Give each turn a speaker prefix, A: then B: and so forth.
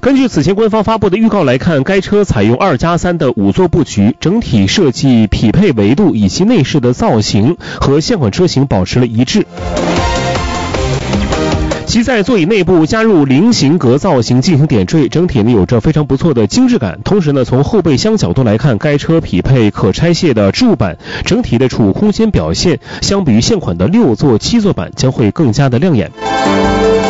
A: 根据此前官方发布的预告来看，该车采用2+3的5座布局，整体设计匹配维度以及内饰的造型和现款车型保持了一致。其在座椅内部加入菱形格造型进行点缀，整体呢有着非常不错的精致感。同时呢，从后备箱角度来看，该车匹配可拆卸的置物板，整体的储物空间表现相比于现款的6座7座版将会更加的亮眼。